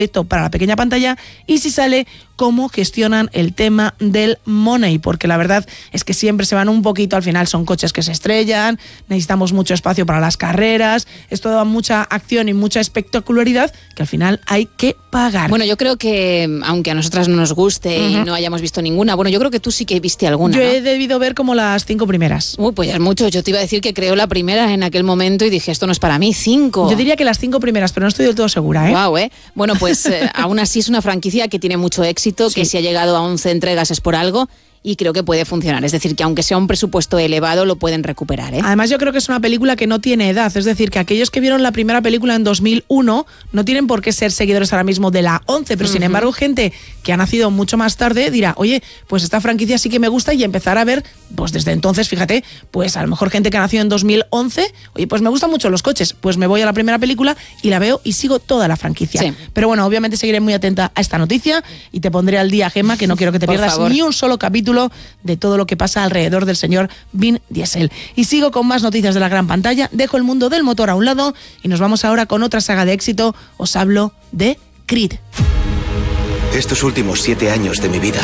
para la pequeña pantalla y si sale cómo gestionan el tema del money, porque la verdad es que siempre se van un poquito, al final son coches que se estrellan, necesitamos mucho espacio para las carreras, esto da mucha acción y mucha espectacularidad que al final hay que pagar. Bueno, yo creo que aunque a nosotras no nos guste y no hayamos visto ninguna, bueno, yo creo que tú sí que viste alguna, Yo ¿no? he debido ver como las 5 primeras. Uy, pues ya es mucho. Yo te iba a decir que creo la primera en aquel momento y dije, esto no es para mí, 5. Yo diría que las 5 primeras, pero no estoy del todo segura, ¿eh? Wow, ¿eh? Bueno, pues aún así es una franquicia que tiene mucho éxito, que si ha llegado a 11 entregas es por algo y creo que puede funcionar. Es decir, que aunque sea un presupuesto elevado, lo pueden recuperar, ¿eh? Además, yo creo que es una película que no tiene edad. Es decir, que aquellos que vieron la primera película en 2001 no tienen por qué ser seguidores ahora mismo de la 11, pero sin embargo, gente que ha nacido mucho más tarde dirá, oye, pues esta franquicia sí que me gusta y empezar a ver, pues desde entonces, fíjate, pues a lo mejor gente que ha nacido en 2011, oye, pues me gustan mucho los coches, pues me voy a la primera película y la veo y sigo toda la franquicia. Sí. Pero bueno, obviamente seguiré muy atenta a esta noticia y te pondré al día, Gemma, que no quiero que te Por pierdas favor. ni un solo capítulo de todo lo que pasa alrededor del señor Vin Diesel. Y sigo con más noticias de la gran pantalla, dejo el mundo del motor a un lado y nos vamos ahora con otra saga de éxito. Os hablo de Creed. Estos últimos 7 años de mi vida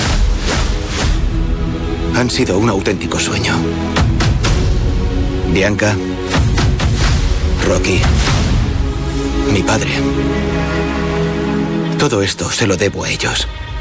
han sido un auténtico sueño. Bianca, Rocky, mi padre. Todo esto se lo debo a ellos.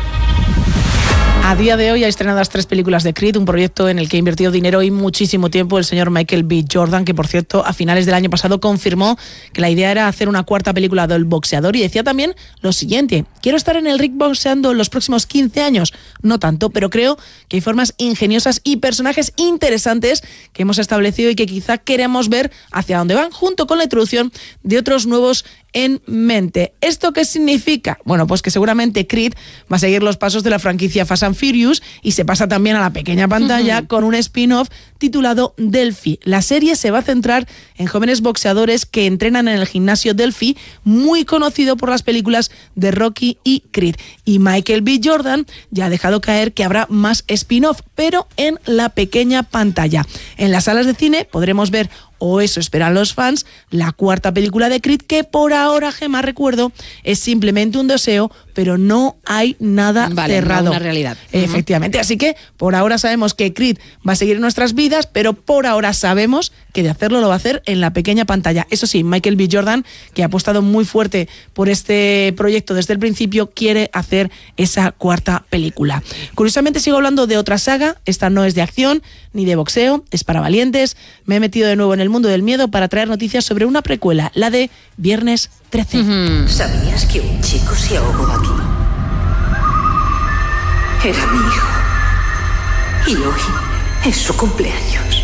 A día de hoy ha estrenadas 3 películas de Creed, un proyecto en el que ha invertido dinero y muchísimo tiempo el señor Michael B. Jordan, que por cierto a finales del año pasado confirmó que la idea era hacer una 4ª película del boxeador y decía también lo siguiente: quiero estar en el ring boxeando en los próximos 15 años, no tanto, pero creo que hay formas ingeniosas y personajes interesantes que hemos establecido y que quizá queremos ver hacia dónde van, junto con la introducción de otros nuevos en mente. ¿Esto qué significa? Bueno, pues que seguramente Creed va a seguir los pasos de la franquicia Fast and Furious y se pasa también a la pequeña pantalla con un spin-off titulado Delphi. La serie se va a centrar en jóvenes boxeadores que entrenan en el gimnasio Delphi, muy conocido por las películas de Rocky y Creed. Y Michael B. Jordan ya ha dejado caer que habrá más spin-off, pero en la pequeña pantalla. En las salas de cine podremos ver, o eso esperan los fans, la 4ª película de Creed, que por ahora, Gemma, recuerdo, es simplemente un deseo, pero no hay nada cerrado. No una realidad. Efectivamente, así que por ahora sabemos que Creed va a seguir en nuestras vidas, pero por ahora sabemos que de hacerlo lo va a hacer en la pequeña pantalla. Eso sí, Michael B. Jordan, que ha apostado muy fuerte por este proyecto desde el principio, quiere hacer esa 4ª película. Curiosamente sigo hablando de otra saga, esta no es de acción ni de boxeo, es para valientes. Me he metido de nuevo en el mundo del miedo para traer noticias sobre una precuela, la de Viernes 13. ¿Sabías que un chico se ahogó aquí? Era mi hijo. Y hoy es su cumpleaños.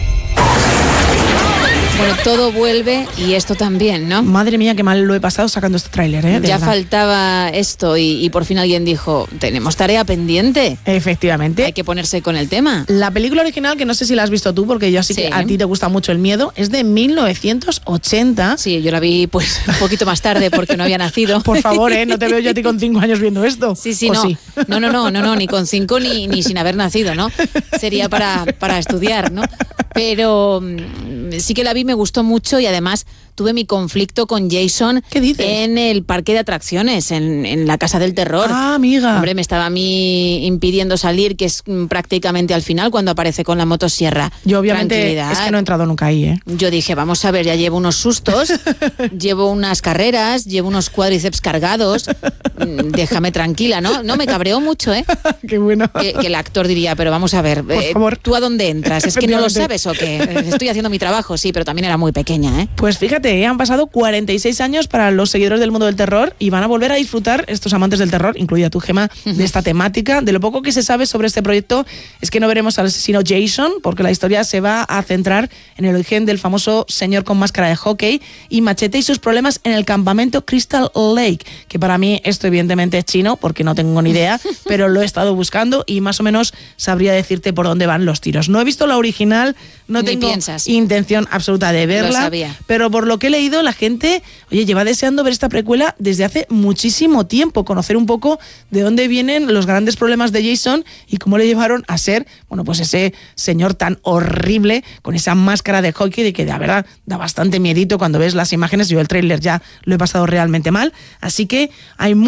Bueno, todo vuelve y esto también, ¿no? Madre mía, qué mal lo he pasado sacando este tráiler, ¿eh? Ya faltaba esto y por fin alguien dijo, tenemos tarea pendiente. Efectivamente. Hay que ponerse con el tema. La película original, que no sé si la has visto tú, porque yo sí que a ti te gusta mucho el miedo, es de 1980. Sí, yo la vi pues un poquito más tarde porque no había nacido. Por favor, no te veo yo a ti con 5 años viendo esto. Sí, no. Sí. No, ni con 5 ni sin haber nacido, ¿no? Sería para estudiar, ¿no? Pero sí que la vi, me gustó mucho y además tuve mi conflicto con Jason. ¿Qué dices? En el parque de atracciones, en la Casa del Terror. Ah, amiga. Hombre, me estaba a mí impidiendo salir, que es prácticamente al final cuando aparece con la motosierra. Yo obviamente es que no he entrado nunca ahí, ¿eh? Yo dije, vamos a ver, ya llevo unos sustos, llevo unas carreras, llevo unos cuádriceps cargados, déjame tranquila, ¿no? No, me cabreó mucho, ¿eh? Qué bueno. Que el actor diría, pero vamos a ver, por favor, ¿tú a dónde entras? ¿Es que no lo sabes o qué? Estoy haciendo mi trabajo, sí, pero también era muy pequeña, ¿eh? Pues fíjate, han pasado 46 años para los seguidores del mundo del terror y van a volver a disfrutar, estos amantes del terror, incluida tu, Gemma, de esta temática. De lo poco que se sabe sobre este proyecto es que no veremos al asesino Jason, porque la historia se va a centrar en el origen del famoso señor con máscara de hockey y machete y sus problemas en el campamento Crystal Lake, que para mí esto evidentemente es chino, porque no tengo ni idea, pero lo he estado buscando y más o menos sabría decirte por dónde van los tiros. No he visto la original, no tengo intención absoluta de verla, pero por lo que he leído, la gente, oye, lleva deseando ver esta precuela desde hace muchísimo tiempo, conocer un poco de dónde vienen los grandes problemas de Jason y cómo le llevaron a ser, bueno, pues ese señor tan horrible con esa máscara de hockey de que de verdad da bastante miedito cuando ves las imágenes. Yo el tráiler ya lo he pasado realmente mal, así que hay